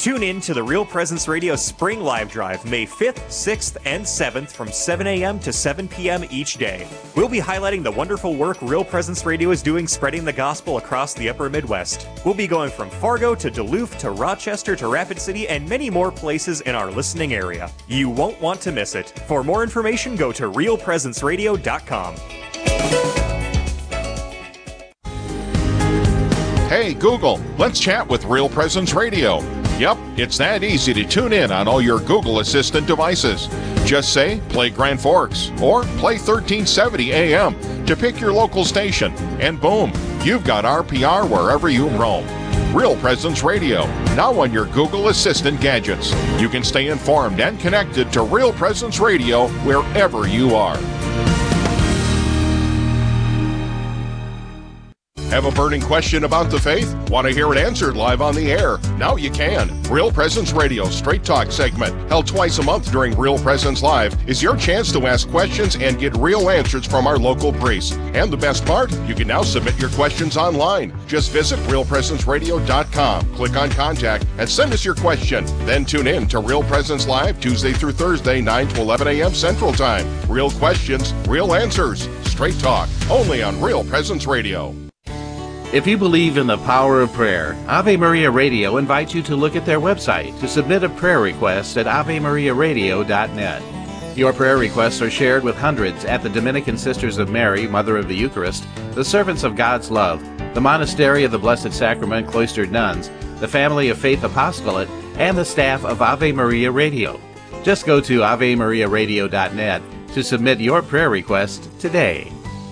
Tune in to the Real Presence Radio Spring Live Drive, May 5th, 6th, and 7th from 7 a.m. to 7 p.m. each day. We'll be highlighting the wonderful work Real Presence Radio is doing spreading the gospel across the upper Midwest. We'll be going from Fargo to Duluth to Rochester to Rapid City and many more places in our listening area. You won't want to miss it. For more information, go to realpresenceradio.com. Hey Google, let's chat with Real Presence Radio. Yep, it's that easy to tune in on all your Google Assistant devices. Just say, play Grand Forks, or play 1370 AM to pick your local station, and boom, you've got RPR wherever you roam. Real Presence Radio, now on your Google Assistant gadgets. You can stay informed and connected to Real Presence Radio wherever you are. Have a burning question about the faith? Want to hear it answered live on the air? Now you can. Real Presence Radio Straight Talk segment, held twice a month during Real Presence Live, is your chance to ask questions and get real answers from our local priests. And the best part, you can now submit your questions online. Just visit realpresenceradio.com, click on Contact, and send us your question. Then tune in to Real Presence Live Tuesday through Thursday, 9 to 11 a.m. Central Time. Real questions, real answers. Straight Talk, only on Real Presence Radio. If you believe in the power of prayer, Ave Maria Radio invites you to look at their website to submit a prayer request at AveMariaRadio.net. Your prayer requests are shared with hundreds at the Dominican Sisters of Mary, Mother of the Eucharist, the Servants of God's Love, the Monastery of the Blessed Sacrament Cloistered Nuns, the Family of Faith Apostolate, and the staff of Ave Maria Radio. Just go to AveMariaRadio.net to submit your prayer request today.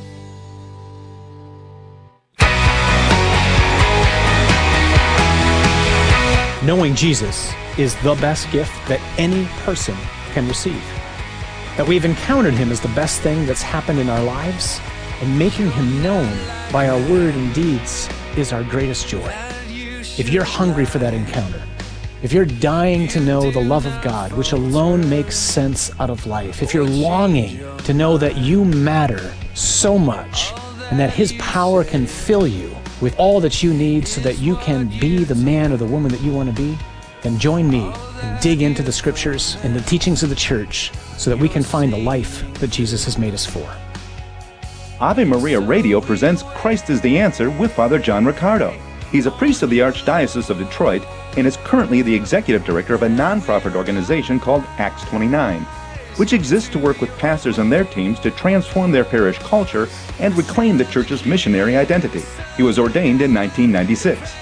Knowing Jesus is the best gift that any person can receive. That we've encountered him is the best thing that's happened in our lives, and making him known by our word and deeds is our greatest joy. If you're hungry for that encounter, if you're dying to know the love of God, which alone makes sense out of life, if you're longing to know that you matter so much and that his power can fill you with all that you need so that you can be the man or the woman that you want to be, then join me and dig into the scriptures and the teachings of the church so that we can find the life that Jesus has made us for. Ave Maria Radio presents Christ is the Answer with Father John Riccardo. He's a priest of the Archdiocese of Detroit and is currently the executive director of a nonprofit organization called Acts 29, which exists to work with pastors and their teams to transform their parish culture and reclaim the church's missionary identity. He was ordained in 1996.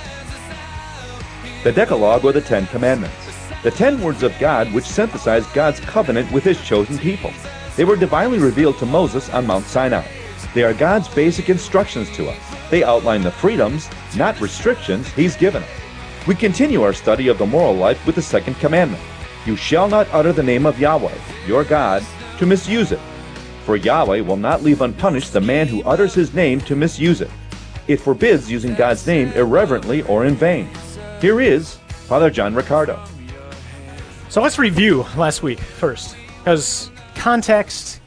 The Decalogue, or the Ten Commandments. The 10 words of God which synthesize God's covenant with his chosen people. They were divinely revealed to Moses on Mount Sinai. They are God's basic instructions to us. They outline the freedoms, not restrictions, he's given us. We continue our study of the moral life with the second commandment. You shall not utter the name of Yahweh, your God, to misuse it. For Yahweh will not leave unpunished the man who utters his name to misuse it. It forbids using God's name irreverently or in vain. Here is Father John Riccardo. So let's review last week first, because context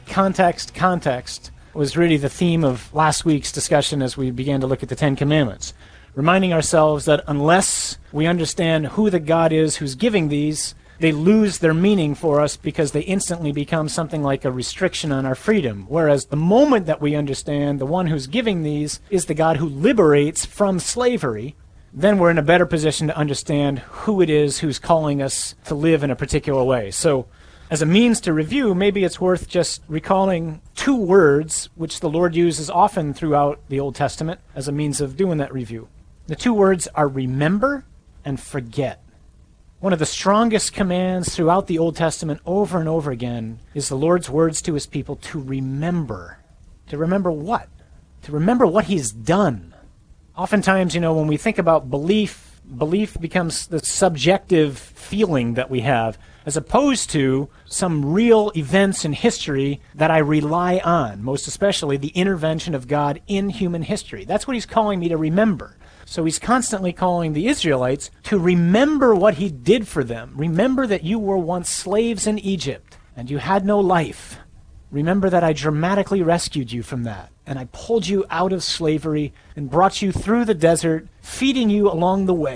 was really the theme of last week's discussion as we began to look at the Ten Commandments, reminding ourselves that unless we understand who the God is who's giving these, they lose their meaning for us because they instantly become something like a restriction on our freedom. Whereas the moment that we understand the one who's giving these is the God who liberates from slavery, then we're in a better position to understand who it is who's calling us to live in a particular way. So as a means to review, maybe it's worth just recalling two words which the Lord uses often throughout the Old Testament as a means of doing that review. The two words are remember and forget. One of the strongest commands throughout the Old Testament over and over again is the Lord's words to his people to remember. To remember what? To remember what he's done. Oftentimes, when we think about belief becomes the subjective feeling that we have, as opposed to some real events in history that I rely on, most especially the intervention of God in human history. That's what he's calling me to remember. So he's constantly calling the Israelites to remember what he did for them. Remember that you were once slaves in Egypt and you had no life. Remember that I dramatically rescued you from that, and I pulled you out of slavery and brought you through the desert, feeding you along the way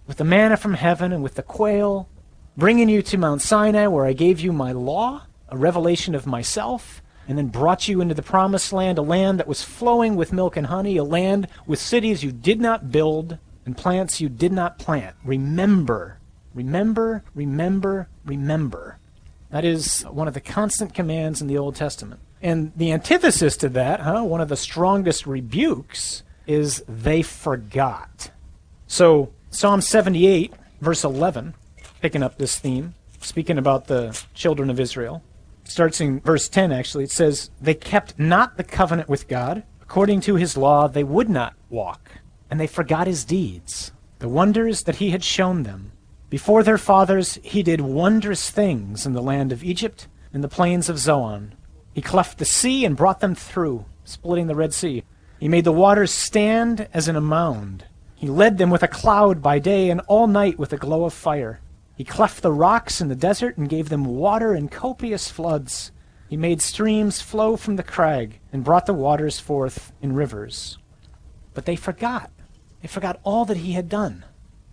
with the manna from heaven and with the quail, bringing you to Mount Sinai where I gave you my law, a revelation of myself, and then brought you into the promised land, a land that was flowing with milk and honey, a land with cities you did not build and plants you did not plant. Remember, remember, remember, remember. That is one of the constant commands in the Old Testament. And the antithesis to that, one of the strongest rebukes, is they forgot. So Psalm 78, verse 11, picking up this theme, speaking about the children of Israel, starts in verse 10 actually. It says, they kept not the covenant with God. According to his law, they would not walk, and they forgot his deeds, the wonders that he had shown them. Before their fathers, he did wondrous things in the land of Egypt, in the plains of Zoan. He cleft the sea and brought them through, splitting the Red Sea. He made the waters stand as in a mound. He led them with a cloud by day and all night with a glow of fire. He cleft the rocks in the desert and gave them water in copious floods. He made streams flow from the crag and brought the waters forth in rivers. But they forgot. They forgot all that he had done.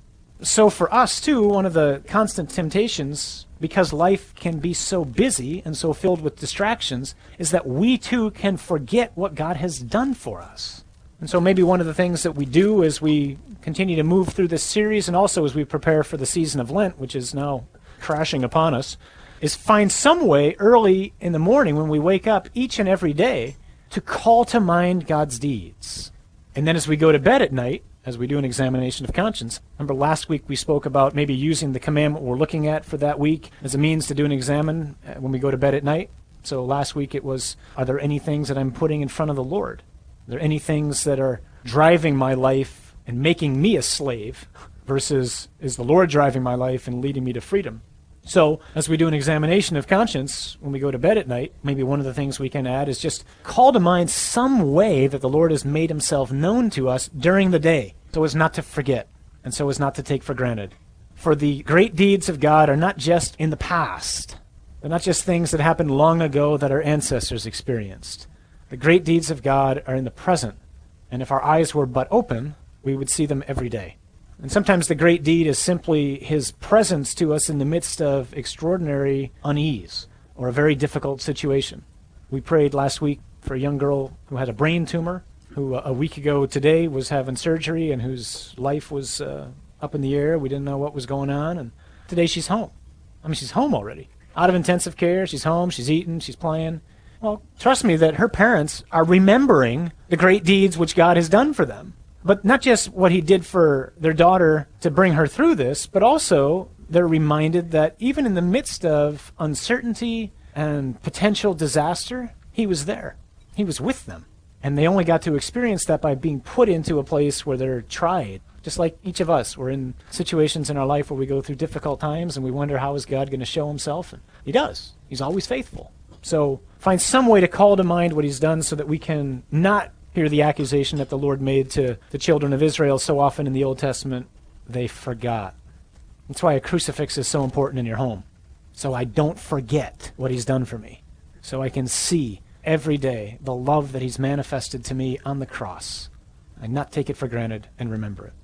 So for us, too, one of the constant temptations, because life can be so busy and so filled with distractions, is that we, too, can forget what God has done for us. And so maybe one of the things that we do as we continue to move through this series, and also as we prepare for the season of Lent, which is now crashing upon us, is find some way early in the morning when we wake up each and every day to call to mind God's deeds. And then as we go to bed at night, as we do an examination of conscience. Remember last week we spoke about maybe using the commandment we're looking at for that week as a means to do an examine when we go to bed at night. So last week it was, are there any things that I'm putting in front of the Lord? Are there any things that are driving my life and making me a slave versus is the Lord driving my life and leading me to freedom? So as we do an examination of conscience when we go to bed at night, maybe one of the things we can add is just call to mind some way that the Lord has made himself known to us during the day, so as not to forget and so as not to take for granted. For the great deeds of God are not just in the past. They're not just things that happened long ago that our ancestors experienced. The great deeds of God are in the present, and if our eyes were but open, we would see them every day. And sometimes the great deed is simply his presence to us in the midst of extraordinary unease or a very difficult situation. We prayed last week for a young girl who had a brain tumor, who a week ago today was having surgery and whose life was up in the air. We didn't know what was going on, and today she's home. I mean, she's home already. Out of intensive care, she's home, she's eating, she's playing. Well, trust me that her parents are remembering the great deeds which God has done for them. But not just what he did for their daughter to bring her through this, but also they're reminded that even in the midst of uncertainty and potential disaster, he was there. He was with them. And they only got to experience that by being put into a place where they're tried. Just like each of us, we're in situations in our life where we go through difficult times and we wonder how is God going to show himself. And he does. He's always faithful. So find some way to call to mind what he's done so that we can not hear the accusation that the Lord made to the children of Israel so often in the Old Testament. They forgot. That's why a crucifix is so important in your home. So I don't forget what he's done for me. So I can see every day the love that he's manifested to me on the cross. I not take it for granted and remember it.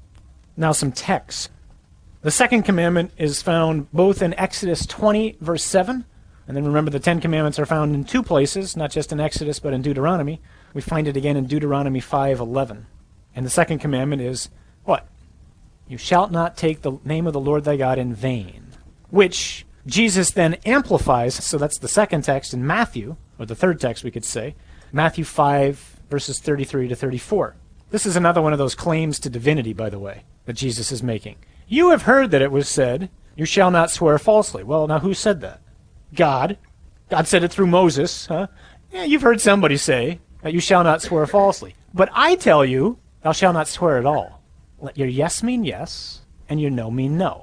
Now some text. The second commandment is found both in Exodus 20, verse 7, and then remember the Ten Commandments are found in two places, not just in Exodus but in Deuteronomy. We find it again in Deuteronomy 5:11. And the second commandment is what? You shalt not take the name of the Lord thy God in vain, which Jesus then amplifies, so that's the second text in Matthew, or the third text we could say, Matthew 5, verses 33 to 34. This is another one of those claims to divinity, by the way, that Jesus is making. You have heard that it was said, you shall not swear falsely. Well, now who said that? God. God said it through Moses. Yeah, you've heard somebody say that you shall not swear falsely. But I tell you, thou shalt not swear at all. Let your yes mean yes, and your no mean no.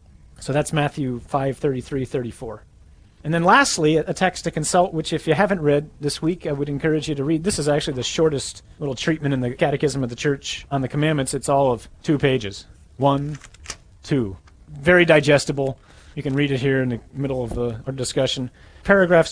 So that's Matthew 5:33-34. And then lastly, a text to consult, which if you haven't read this week, I would encourage you to read. This is actually the shortest little treatment in the Catechism of the Church on the commandments. It's all of 2 pages. 1, 2. Very digestible. You can read it here in the middle of our discussion. Paragraphs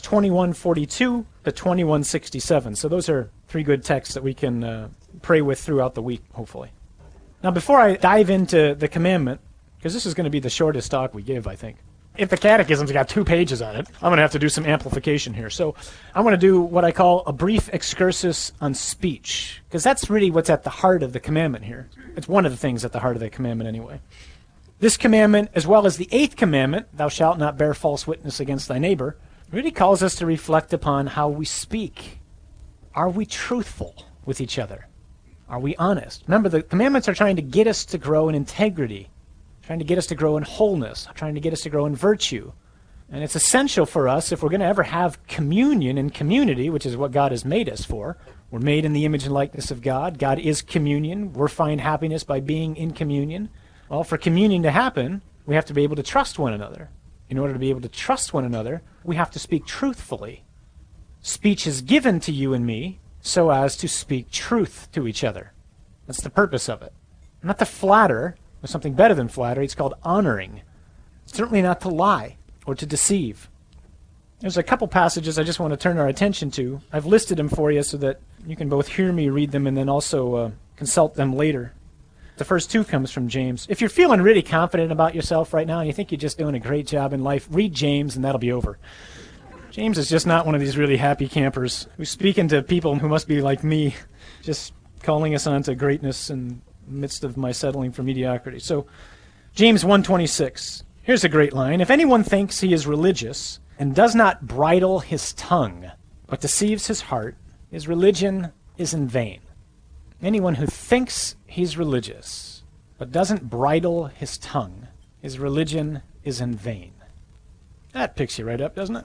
2142 to 2167. So those are 3 good texts that we can pray with throughout the week, hopefully. Now, before I dive into the commandment, because this is going to be the shortest talk we give, I think. If the catechism's got 2 pages on it, I'm going to have to do some amplification here. So I want to do what I call a brief excursus on speech, because that's really what's at the heart of the commandment here. It's one of the things at the heart of the commandment anyway. This commandment, as well as the 8th commandment, thou shalt not bear false witness against thy neighbor, really calls us to reflect upon how we speak. Are we truthful with each other? Are we honest? Remember, the commandments are trying to get us to grow in integrity, trying to get us to grow in wholeness, trying to get us to grow in virtue. And it's essential for us, if we're going to ever have communion and community, which is what God has made us for. We're made in the image and likeness of God. God is communion. We're find happiness by being in communion. Well, for communion to happen, we have to be able to trust one another. In order to be able to trust one another, we have to speak truthfully. Speech is given to you and me so as to speak truth to each other. That's the purpose of it. Not to flatter. There's something better than flattery. It's called honoring. Certainly not to lie or to deceive. There's a couple passages I just want to turn our attention to. I've listed them for you so that you can both hear me read them and then also consult them later. The first 2 comes from James. If you're feeling really confident about yourself right now and you think you're just doing a great job in life, read James and that'll be over. James is just not one of these really happy campers who's speaking to people who must be like me, just calling us on to greatness in the midst of my settling for mediocrity. So, James 1:26. Here's a great line. If anyone thinks he is religious and does not bridle his tongue, but deceives his heart, his religion is in vain. Anyone who thinks he's religious, but doesn't bridle his tongue, his religion is in vain. That picks you right up, doesn't it?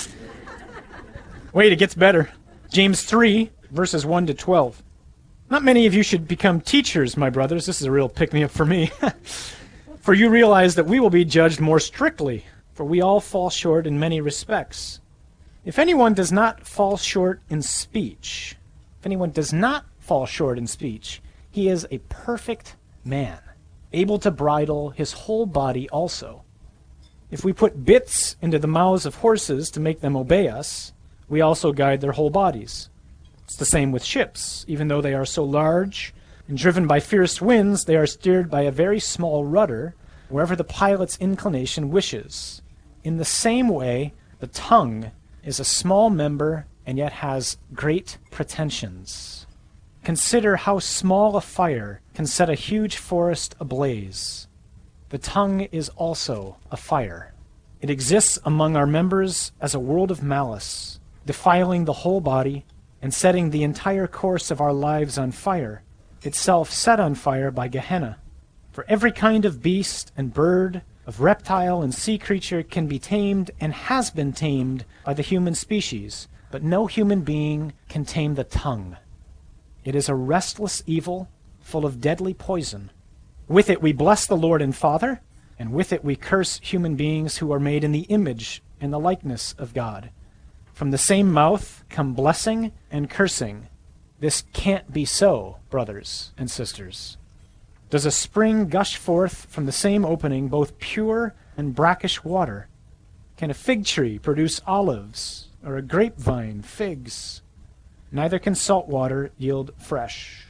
Wait, it gets better. James 3, verses 1 to 12. Not many of you should become teachers, my brothers. This is a real pick-me-up for me. For you realize that we will be judged more strictly, for we all fall short in many respects. If anyone does not fall short in speech, he is a perfect man, able to bridle his whole body also. If we put bits into the mouths of horses to make them obey us, we also guide their whole bodies. It's the same with ships. Even though they are so large and driven by fierce winds, they are steered by a very small rudder wherever the pilot's inclination wishes. In the same way, the tongue is a small member and yet has great pretensions. Consider how small a fire can set a huge forest ablaze. The tongue is also a fire. It exists among our members as a world of malice, defiling the whole body and setting the entire course of our lives on fire, itself set on fire by Gehenna. For every kind of beast and bird, of reptile and sea creature can be tamed and has been tamed by the human species, but no human being can tame the tongue. It is a restless evil, full of deadly poison. With it we bless the Lord and Father, and with it we curse human beings who are made in the image and the likeness of God. From the same mouth come blessing and cursing. This can't be so, brothers and sisters. Does a spring gush forth from the same opening both pure and brackish water? Can a fig tree produce olives, or a grapevine figs? Neither can salt water yield fresh.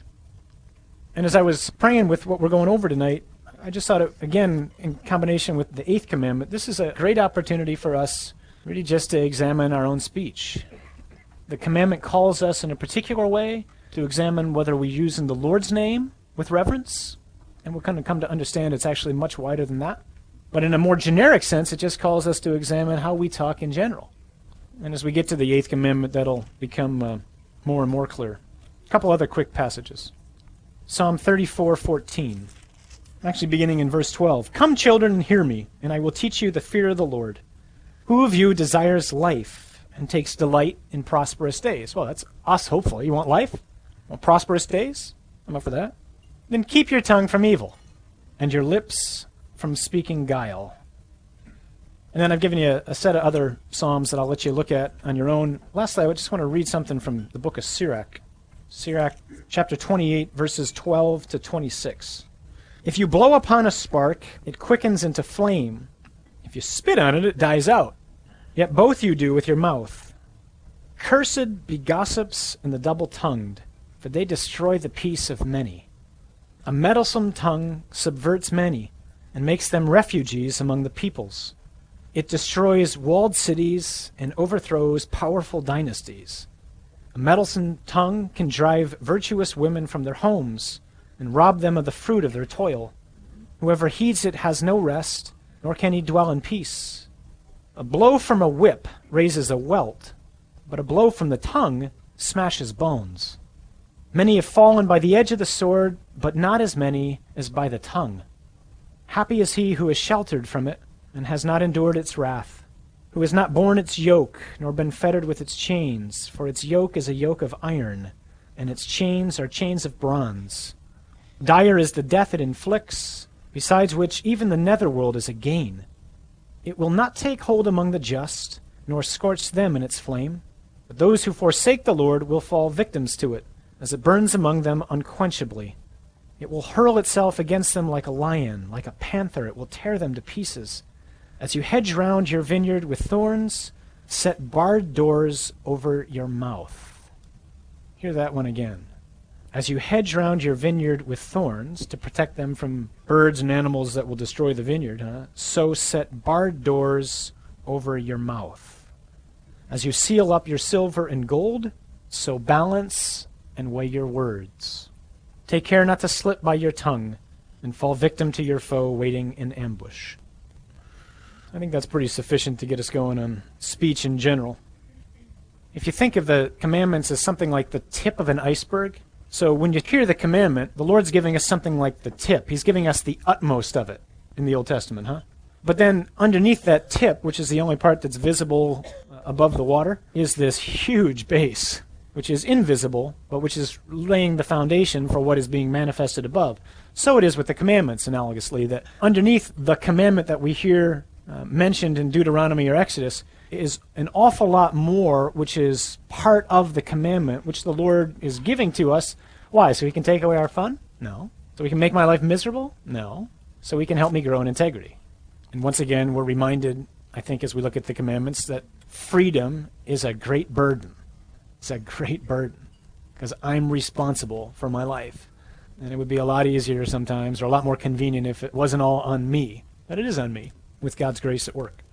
And as I was praying with what we're going over tonight, I just thought, again, in combination with the 8th commandment, this is a great opportunity for us really just to examine our own speech. The commandment calls us in a particular way to examine whether we're using the Lord's name with reverence, and we're going to come to understand it's actually much wider than that. But in a more generic sense, it just calls us to examine how we talk in general. And as we get to the 8th commandment, that'll become more and more clear. A couple other quick passages. Psalm 34:14, actually beginning in verse 12. Come, children, and hear me, and I will teach you the fear of the Lord. Who of you desires life and takes delight in prosperous days? Well, that's us, hopefully. You want life? Want prosperous days? I'm up for that. Then keep your tongue from evil and your lips from speaking guile. And then I've given you a set of other psalms that I'll let you look at on your own. Lastly, I just want to read something from the book of Sirach. Sirach chapter 28, verses 12 to 26. If you blow upon a spark, it quickens into flame. If you spit on it, it dies out. Yet both you do with your mouth. Cursed be gossips and the double-tongued, for they destroy the peace of many. A meddlesome tongue subverts many and makes them refugees among the peoples. It destroys walled cities and overthrows powerful dynasties. A meddlesome tongue can drive virtuous women from their homes and rob them of the fruit of their toil. Whoever heeds it has no rest, nor can he dwell in peace. A blow from a whip raises a welt, but a blow from the tongue smashes bones. Many have fallen by the edge of the sword, but not as many as by the tongue. Happy is he who is sheltered from it, and has not endured its wrath, who has not borne its yoke, nor been fettered with its chains, for its yoke is a yoke of iron, and its chains are chains of bronze. Dire is the death it inflicts, besides which even the netherworld is a gain. It will not take hold among the just, nor scorch them in its flame, but those who forsake the Lord will fall victims to it, as it burns among them unquenchably. It will hurl itself against them like a lion, like a panther, it will tear them to pieces. As you hedge round your vineyard with thorns, set barred doors over your mouth. Hear that one again. As you hedge round your vineyard with thorns to protect them from birds and animals that will destroy the vineyard, so set barred doors over your mouth. As you seal up your silver and gold, so balance and weigh your words. Take care not to slip by your tongue and fall victim to your foe waiting in ambush. I think that's pretty sufficient to get us going on speech in general. If you think of the commandments as something like the tip of an iceberg, so when you hear the commandment, the Lord's giving us something like the tip. He's giving us the utmost of it in the Old Testament, But then underneath that tip, which is the only part that's visible above the water, is this huge base, which is invisible, but which is laying the foundation for what is being manifested above. So it is with the commandments, analogously, that underneath the commandment that we hear mentioned in Deuteronomy or Exodus is an awful lot more, which is part of the commandment, which the Lord is giving to us. Why? So he can take away our fun? No. So he can make my life miserable? No. So he can help me grow in integrity. And once again, we're reminded, I think, as we look at the commandments, that freedom is a great burden. It's a great burden, because I'm responsible for my life. And it would be a lot easier sometimes, or a lot more convenient if it wasn't all on me. But it is on me, with God's grace at work.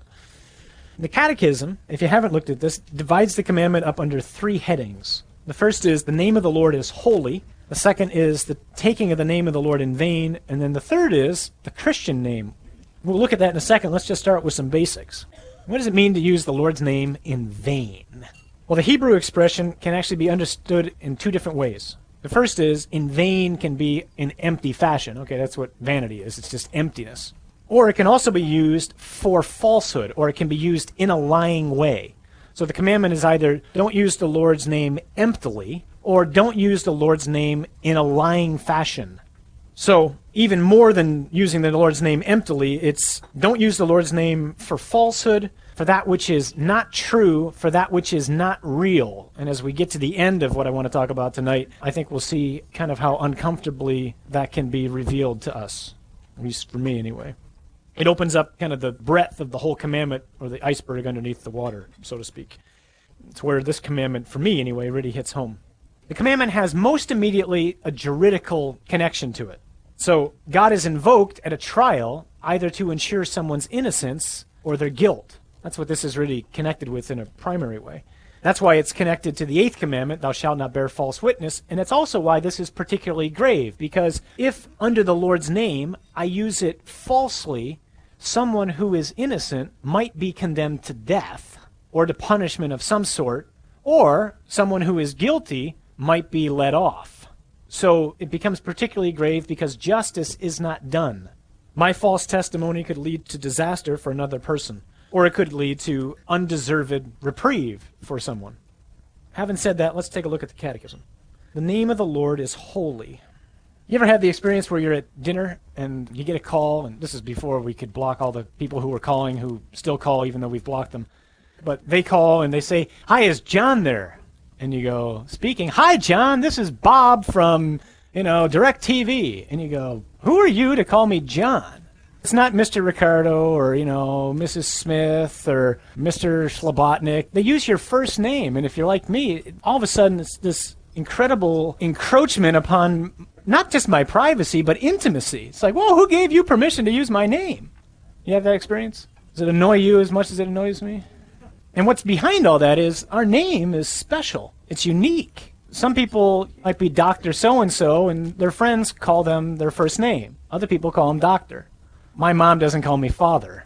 The Catechism, if you haven't looked at this, divides the commandment up under 3 headings. The first is the name of the Lord is holy. The second is the taking of the name of the Lord in vain. And then the third is the Christian name. We'll look at that in a second. Let's just start with some basics. What does it mean to use the Lord's name in vain? Well, the Hebrew expression can actually be understood in 2 different ways. The first is, in vain can be in empty fashion. Okay, that's what vanity is. It's just emptiness. Or it can also be used for falsehood, or it can be used in a lying way. So the commandment is either don't use the Lord's name emptily, or don't use the Lord's name in a lying fashion. So even more than using the Lord's name emptily, it's don't use the Lord's name for falsehood, for that which is not true, for that which is not real. And as we get to the end of what I want to talk about tonight, I think we'll see kind of how uncomfortably that can be revealed to us, at least for me anyway. It opens up kind of the breadth of the whole commandment, or the iceberg underneath the water, so to speak. It's where this commandment, for me anyway, really hits home. The commandment has most immediately a juridical connection to it. So God is invoked at a trial either to ensure someone's innocence or their guilt. That's what this is really connected with in a primary way. That's why it's connected to the 8th commandment, thou shalt not bear false witness, and it's also why this is particularly grave, because if under the Lord's name I use it falsely, someone who is innocent might be condemned to death or to punishment of some sort, or someone who is guilty might be let off. So it becomes particularly grave because justice is not done. My false testimony could lead to disaster for another person, or it could lead to undeserved reprieve for someone. Having said that, let's take a look at the Catechism. The name of the Lord is holy. You ever had the experience where you're at dinner and you get a call, and this is before we could block all the people who were calling, who still call even though we've blocked them, but they call and they say, "Hi, is John there?" And you go, "Speaking." "Hi, John, this is Bob from, DirecTV." And you go, "Who are you to call me John?" It's not Mr. Ricardo or, Mrs. Smith or Mr. Slobotnik. They use your first name, and if you're like me, all of a sudden it's this incredible encroachment upon not just my privacy, but intimacy. It's like, well, who gave you permission to use my name? You have that experience? Does it annoy you as much as it annoys me? And what's behind all that is our name is special. It's unique. Some people might be Dr. So-and-so, and their friends call them their first name. Other people call them Doctor. My mom doesn't call me Father.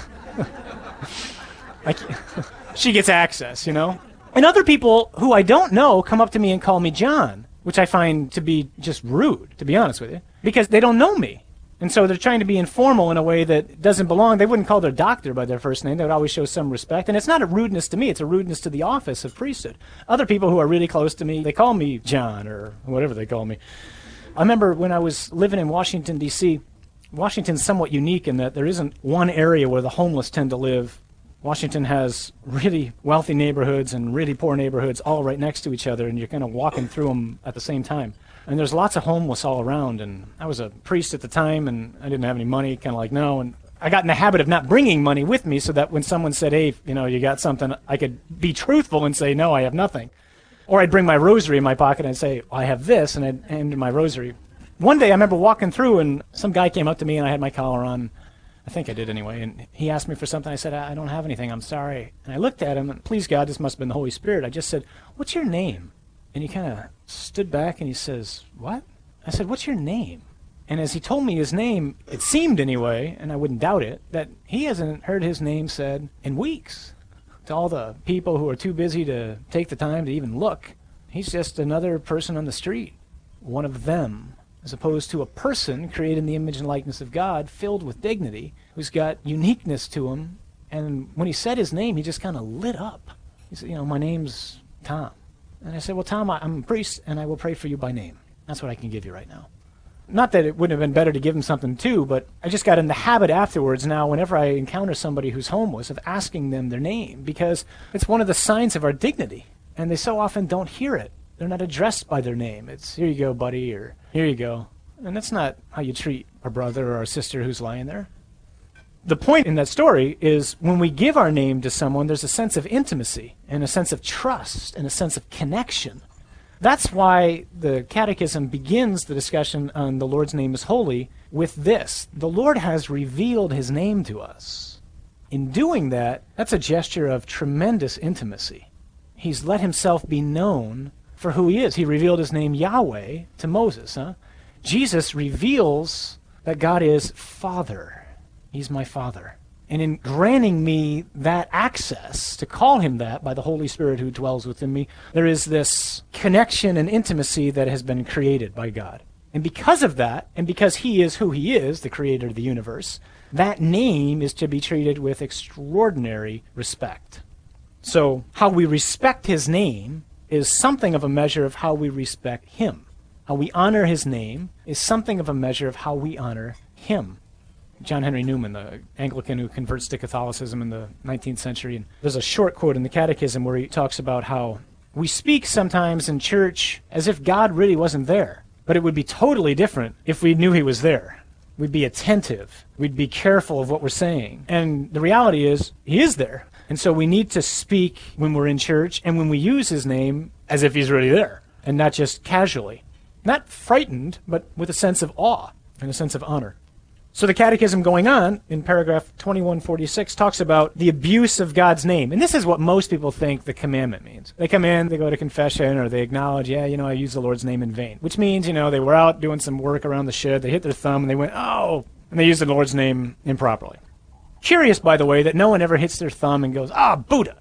She gets access, you know? And other people who I don't know come up to me and call me John, which I find to be just rude, to be honest with you, because they don't know me. And so they're trying to be informal in a way that doesn't belong. They wouldn't call their doctor by their first name. They would always show some respect. And it's not a rudeness to me. It's a rudeness to the office of priesthood. Other people who are really close to me, they call me John or whatever they call me. I remember when I was living in Washington, D.C., Washington's somewhat unique in that there isn't one area where the homeless tend to live. Washington has really wealthy neighborhoods and really poor neighborhoods all right next to each other, and you're kind of walking through them at the same time. And there's lots of homeless all around, and I was a priest at the time, and I didn't have any money, kind of like, no, and I got in the habit of not bringing money with me so that when someone said, hey, you know, you got something, I could be truthful and say, no, I have nothing. Or I'd bring my rosary in my pocket and I'd say, I have this, and I'd hand my rosary. One day I remember walking through, and some guy came up to me, and I had my collar on. I think I did anyway, and he asked me for something. I said, I don't have anything, I'm sorry. And I looked at him, and please God, this must have been the Holy Spirit. I just said, what's your name? And he kind of stood back and he says, what? I said, what's your name? And as he told me his name, it seemed anyway, and I wouldn't doubt it, that he hasn't heard his name said in weeks. To all the people who are too busy to take the time to even look, he's just another person on the street, one of them, as opposed to a person created in the image and likeness of God, filled with dignity, who's got uniqueness to him. And when he said his name, he just kind of lit up. He said, you know, my name's Tom. And I said, well, Tom, I'm a priest, and I will pray for you by name. That's what I can give you right now. Not that it wouldn't have been better to give him something too, but I just got in the habit afterwards now, whenever I encounter somebody who's homeless, of asking them their name, because it's one of the signs of our dignity, and they so often don't hear it. They're not addressed by their name. It's, here you go, buddy, or here you go. And that's not how you treat our brother or our sister who's lying there. The point in that story is when we give our name to someone, there's a sense of intimacy and a sense of trust and a sense of connection. That's why the Catechism begins the discussion on the Lord's name is holy with this. The Lord has revealed his name to us. In doing that, that's a gesture of tremendous intimacy. He's let himself be known for who he is. He revealed his name Yahweh to Moses. Jesus reveals that God is Father. He's my Father. And in granting me that access to call him that by the Holy Spirit who dwells within me, there is this connection and intimacy that has been created by God. And because of that, and because he is who he is, the creator of the universe, that name is to be treated with extraordinary respect. So how we respect his name is something of a measure of how we respect him. How we honor his name is something of a measure of how we honor him. John Henry Newman, the Anglican who converts to Catholicism in the 19th century, and there's a short quote in the Catechism where he talks about how we speak sometimes in church as if God really wasn't there, but it would be totally different if we knew he was there. We'd be attentive. We'd be careful of what we're saying. And the reality is, he is there. And so we need to speak when we're in church and when we use his name as if he's really there, and not just casually. Not frightened, but with a sense of awe and a sense of honor. So the Catechism going on in paragraph 2146 talks about the abuse of God's name. And this is what most people think the commandment means. They come in, they go to confession, or they acknowledge, I used the Lord's name in vain. Which means, they were out doing some work around the shed, they hit their thumb, and they went, oh, and they used the Lord's name improperly. Curious, by the way, that no one ever hits their thumb and goes, Buddha.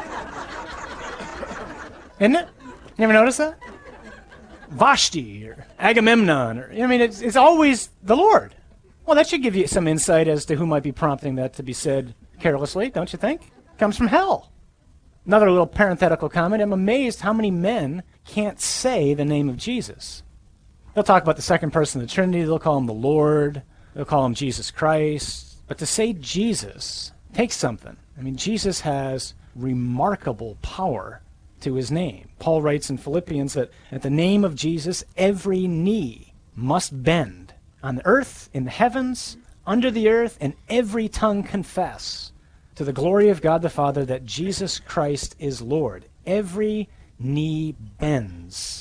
Isn't it? You ever notice that? Vashti, or Agamemnon, or, it's always the Lord. Well, that should give you some insight as to who might be prompting that to be said carelessly, don't you think? Comes from hell. Another little parenthetical comment. I'm amazed how many men can't say the name of Jesus. They'll talk about the second person of the Trinity. They'll call him the Lord. They'll call him Jesus Christ. But to say Jesus takes something. Jesus has remarkable power to his name. Paul writes in Philippians that at the name of Jesus, every knee must bend on the earth, in the heavens, under the earth, and every tongue confess to the glory of God the Father that Jesus Christ is Lord. Every knee bends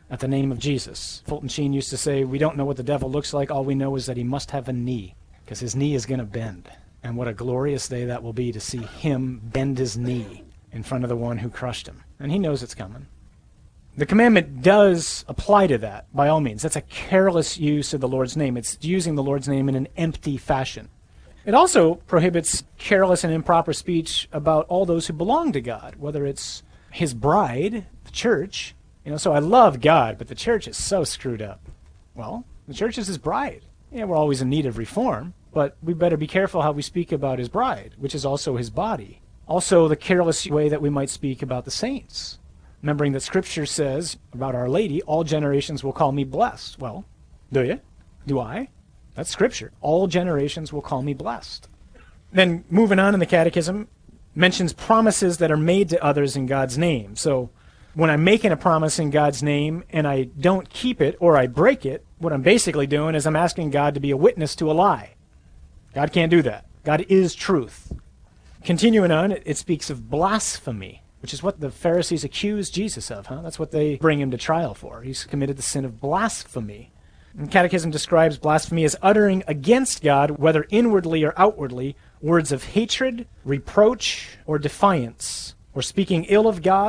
at the name of Jesus. Fulton Sheen used to say, we don't know what the devil looks like. All we know is that he must have a knee, because his knee is going to bend. And what a glorious day that will be to see him bend his knee in front of the one who crushed him. And he knows it's coming. The commandment does apply to that, by all means. That's a careless use of the Lord's name. It's using the Lord's name in an empty fashion. It also prohibits careless and improper speech about all those who belong to God, whether it's his bride, the church. So I love God, but the church is so screwed up. Well, the church is his bride. Yeah, we're always in need of reform, but we better be careful how we speak about his bride, which is also his body. Also, the careless way that we might speak about the saints. Remembering that Scripture says about Our Lady, all generations will call me blessed. Well, do you? Do I? That's Scripture. All generations will call me blessed. Then, moving on in the Catechism, mentions promises that are made to others in God's name. So, when I'm making a promise in God's name and I don't keep it or I break it, what I'm basically doing is I'm asking God to be a witness to a lie. God can't do that. God is truth. Continuing on, it speaks of blasphemy, which is what the Pharisees accused Jesus of. That's what they bring him to trial for. He's committed the sin of blasphemy. And Catechism describes blasphemy as uttering against God, whether inwardly or outwardly, words of hatred, reproach, or defiance, or speaking ill of God